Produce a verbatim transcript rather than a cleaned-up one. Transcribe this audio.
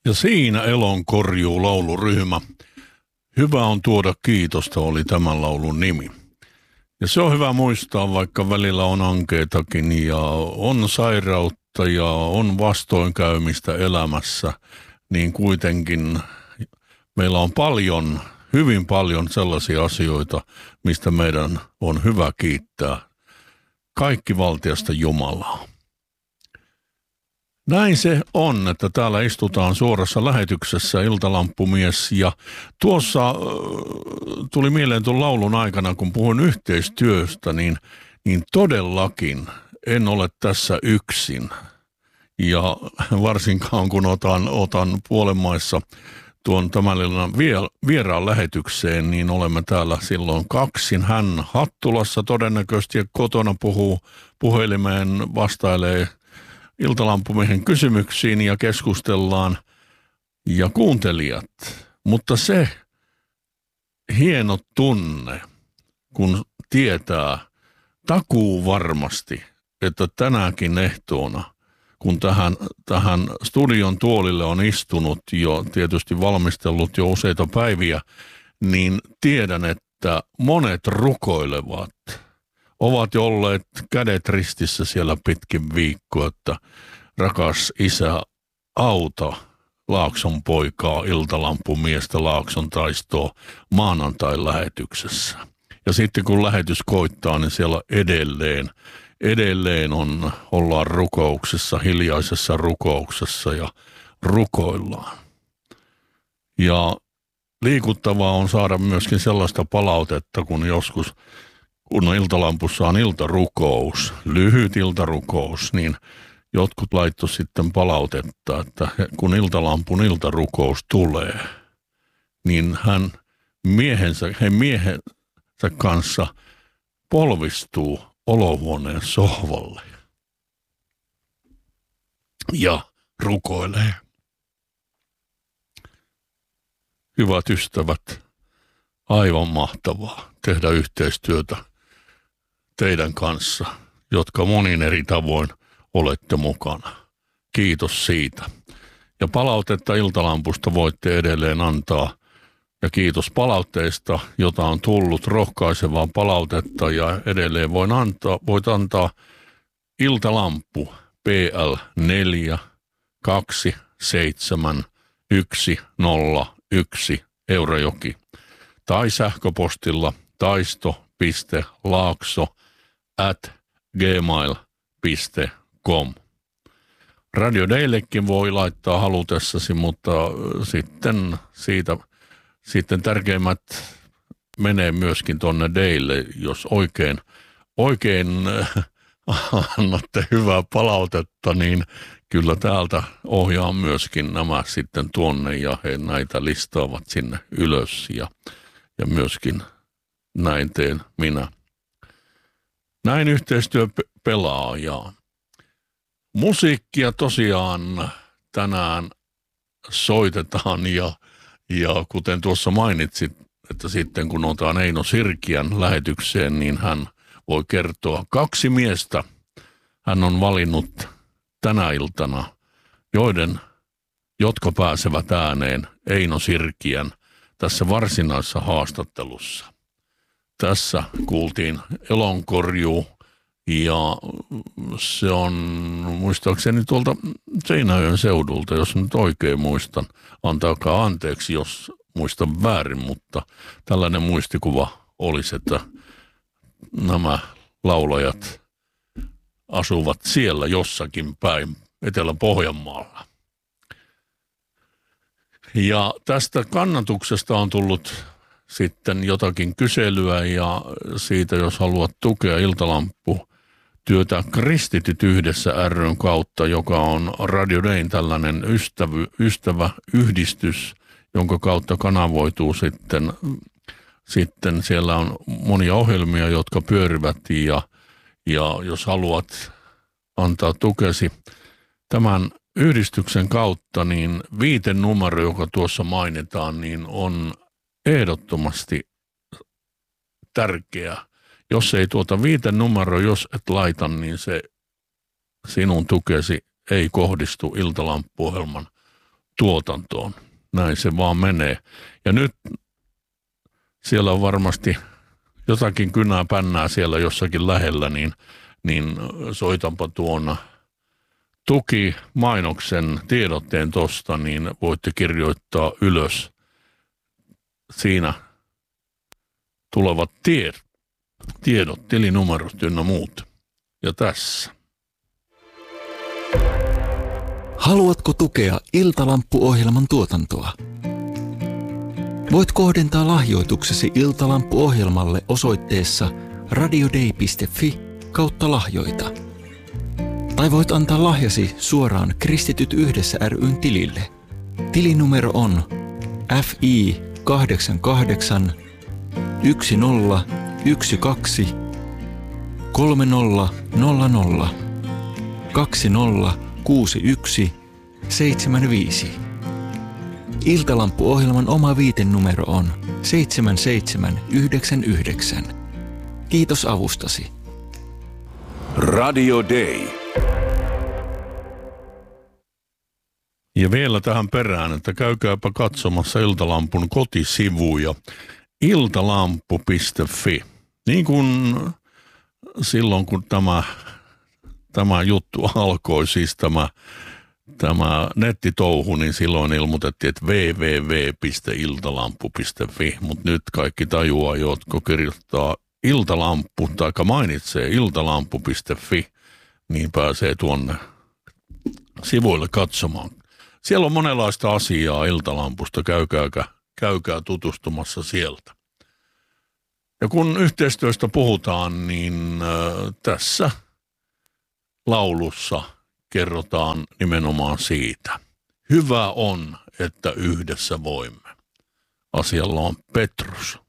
Ja siinä Elon korjuu lauluryhmä. Hyvä on tuoda kiitosta oli tämän laulun nimi. Ja se on hyvä muistaa, vaikka välillä on ankeitakin ja on sairautta ja on vastoinkäymistä elämässä, niin kuitenkin meillä on paljon, hyvin paljon sellaisia asioita, mistä meidän on hyvä kiittää kaikki valtiasta Jumalaa. Näin se on, että täällä istutaan suorassa lähetyksessä Iltalamppumies ja tuossa äh, tuli mieleen tuon laulun aikana, kun puhun yhteistyöstä, niin, niin todellakin en ole tässä yksin. Ja varsinkaan kun otan, otan puolenmaissa tuon tämän illan vieraan lähetykseen, niin olemme täällä silloin kaksin. Hän Hattulassa todennäköisesti ja kotona puhuu puhelimeen, vastailee Iltalamppumiehen kysymyksiin ja keskustellaan ja kuuntelijat. Mutta se hieno tunne, kun tietää takuu varmasti, että tänäkin ehtoona, kun tähän, tähän studion tuolille on istunut jo tietysti valmistellut jo useita päiviä, niin tiedän, että monet rukoilevat. Ovat jo olleet kädet ristissä siellä pitkin viikkoa, että rakas isä, auta Laakson poikaa, Iltalampumiestä Laakson taistoa maanantain lähetyksessä. Ja sitten kun lähetys koittaa, niin siellä edelleen, edelleen on, ollaan rukouksessa, hiljaisessa rukouksessa ja rukoillaan. Ja liikuttavaa on saada myöskin sellaista palautetta, kun joskus kun Iltalampussa on iltarukous, lyhyt iltarukous, niin jotkut laittoi sitten palautetta, että kun Iltalampun iltarukous tulee, niin hän miehensä, he miehensä kanssa polvistuu olohuoneen sohvalle ja rukoilee. Hyvät ystävät, aivan mahtavaa tehdä yhteistyötä teidän kanssa, jotka monin eri tavoin olette mukana. Kiitos siitä. Ja palautetta Iltalampusta voitte edelleen antaa. Ja kiitos palautteista, jota on tullut, rohkaisevaa palautetta. Ja edelleen voin antaa, voit antaa Iltalamppu P L neljä kaksi seitsemän yksi nolla yksi Eurajoki tai sähköpostilla taisto.laakso at gmail piste com. Radio Daylekin voi laittaa halutessasi, mutta sitten siitä sitten tärkeimmät menee myöskin tonne Daylle, jos oikein, oikein annatte hyvää palautetta, niin kyllä täältä ohjaan myöskin nämä sitten tuonne ja he näitä listaavat sinne ylös ja, ja myöskin näin teen minä. Näin yhteistyö pelaa ja musiikkia tosiaan tänään soitetaan ja, ja kuten tuossa mainitsit, että sitten kun otetaan Eino Sirkiän lähetykseen, niin hän voi kertoa kaksi miestä. Hän on valinnut tänä iltana, joiden, jotka pääsevät ääneen Eino Sirkiän tässä varsinaisessa haastattelussa. Tässä kuultiin Elonkorjuu ja se on muistaakseni tuolta Seinäjoen seudulta, jos nyt oikein muistan. Antaakaa anteeksi, jos muistan väärin, mutta tällainen muistikuva olisi, että nämä laulajat asuvat siellä jossakin päin Etelä-Pohjanmaalla. Ja tästä kannatuksesta on tullut sitten jotakin kyselyä ja siitä, jos haluat tukea Iltalamppu työtä Kristityt yhdessä ry:n kautta, joka on Radio Dayn tällainen ystävy, ystäväyhdistys, jonka kautta kanavoituu sitten, sitten siellä on monia ohjelmia, jotka pyörivät ja, ja jos haluat antaa tukesi tämän yhdistyksen kautta, niin viitenumero, joka tuossa mainitaan, niin on ehdottomasti tärkeä. Jos ei tuota viitenumero, jos et laita, niin se sinun tukesi ei kohdistu Iltalamppu-ohjelman tuotantoon. Näin se vaan menee. Ja nyt siellä on varmasti jotakin kynää pännää siellä jossakin lähellä, niin, niin soitanpa tuona tuki mainoksen tiedotteen tosta, niin voitte kirjoittaa ylös siinä tulevat tiedot, tiedot tilinumerot ynnä muut. Ja tässä. Haluatko tukea Iltalampu-ohjelman tuotantoa? Voit kohdentaa lahjoituksesi Iltalampu-ohjelmalle osoitteessa radiodei piste fi kautta lahjoita. Tai voit antaa lahjasi suoraan Kristityt yhdessä ry:n tilille. Tilinumero on F I kahdeksan kahdeksan yksi nolla yksi kaksi kolme nolla nolla nolla kaksi nolla kuusi yksi seitsemän viisi. Iltalampu-ohjelman oma viitenumero on seitsemän seitsemän yhdeksän yhdeksän. Kiitos avustasi. Radio Day. Ja vielä tähän perään, että käykääpä katsomassa Iltalampun kotisivuja iltalampu piste fi. Niin kuin silloin, kun tämä, tämä juttu alkoi, siis tämä, tämä nettitouhu, niin silloin ilmoitettiin, että double-u double-u double-u piste iltalampu piste fi, mutta nyt kaikki tajuaa, jotka kirjoittaa Iltalampu, tai mainitsee iltalampu piste fi, niin pääsee tuonne sivuille katsomaan. Siellä on monenlaista asiaa Iltalampusta, käykää, käykää tutustumassa sieltä. Ja kun yhteistyöstä puhutaan, niin äh, tässä laulussa kerrotaan nimenomaan siitä. Hyvä on, että yhdessä voimme. Asialla on Petrus.